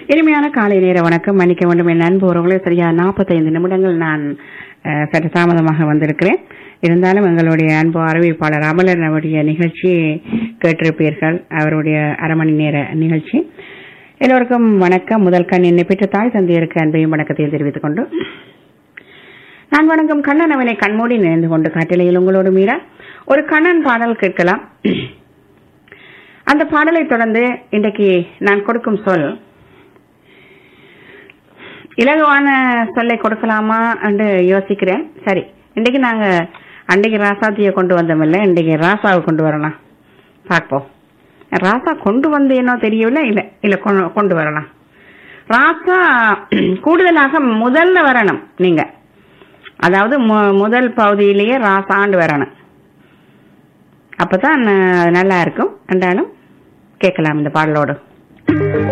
இனிமையான காலை நேர வணக்கம். மன்னிக்க வேண்டும் என் அன்பு உறவுகளே, சரியா 45 நிமிடங்கள் நான் சற்று தாமதமாக வந்திருக்கிறேன். இருந்தாலும் எங்களுடைய அன்பு அறிவிப்பாளர் அமலன் அவருடைய நிகழ்ச்சி கேட்டிருப்பீர்கள். அவருடைய அரை மணி நேர நிகழ்ச்சி. எல்லோருக்கும் வணக்கம். முதல் கண் என்னை பெற்ற தாய் தந்தையருக்கு அன்பையும் வணக்கத்தையும் தெரிவித்துக் கொண்டு நான் வணக்கம் கண்ணன் அவனை கண்மூடி நினைந்து கொண்டு காட்டிலையில் உங்களோடு மீற ஒரு கண்ணன் பாடல் கேட்கலாம். அந்த பாடலை தொடர்ந்து இன்றைக்கு நான் கொடுக்கும் சொல் இலகுவான சொல்லை கொடுக்கலாமா என்று யோசிக்கிறேன். சரி, இன்றைக்கு நாங்க அன்றைக்கு ராசாத்தியை கொண்டு வந்தோமில்ல, இன்றைக்கு ராசாவை கொண்டு வரலாம். பார்ப்போம். ராசா கொண்டு வந்து என்ன தெரியவில்லை. இல்ல கொண்டு வரலாம். ராசா கூடுதலாக முதல்ல வரணும். நீங்க அதாவது முதல் பகுதியிலேயே ராசாண்டு வரணும். அப்பதான் நல்லா இருக்கும். என்றாலும் கேட்கலாம் இந்த பாடலோடு.